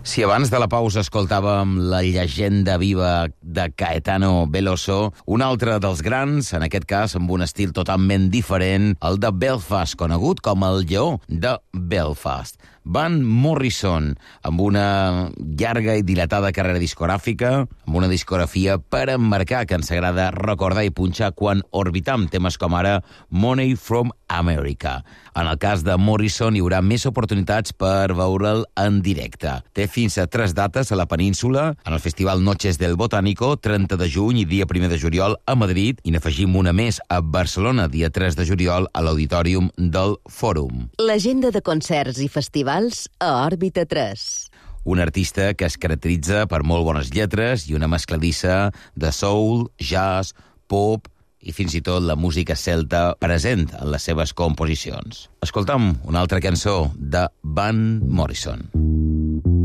Si abans de la pausa escoltàvem la llegenda viva de Caetano Veloso, un altre dels grans, en aquest cas amb un estil totalment diferent, el de Belfast, conegut com el lleó de Belfast. Van Morrison, amb una llarga i dilatada carrera discogràfica, amb una discografia per emmarcar, que ens agrada recordar i punxar quan orbitam temes com ara Money from America. En el cas de Morrison hi haurà més oportunitats per veure'l en directe. Té fins a 3 dates a la península, en el Festival Noches del Botánico, 30 de juny i dia 1 de juliol a Madrid, i n'afegim una més a Barcelona, dia 3 de juliol a l'Auditorium del Fòrum. L'agenda de concerts i festivals a Òrbita 3. Un artista que es caracteritza per molt bones lletres i una mescladissa de soul, jazz, pop i fins i tot la música celta present en les seves composicions. Escoltam una altra cançó de Van Morrison.